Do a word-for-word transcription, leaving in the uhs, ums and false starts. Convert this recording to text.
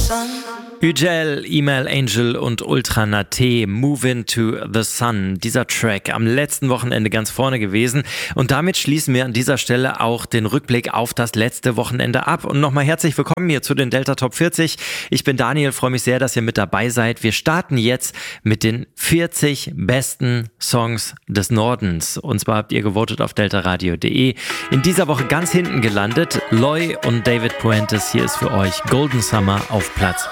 Hügel, Email Angel und Ultra Naté, Move Into the Sun. Dieser Track am letzten Wochenende ganz vorne gewesen. Und damit schließen wir an dieser Stelle auch den Rückblick auf das letzte Wochenende ab. Und nochmal herzlich willkommen hier zu den Delta Top vierzig. Ich bin Daniel, freue mich sehr, dass ihr mit dabei seid. Wir starten jetzt mit den vierzig besten Songs des Nordens. Und zwar habt ihr gewotet auf deltaradio punkt de. In dieser Woche ganz hinten gelandet. Loy und David Puentes, hier ist für euch Golden Summer auf Platz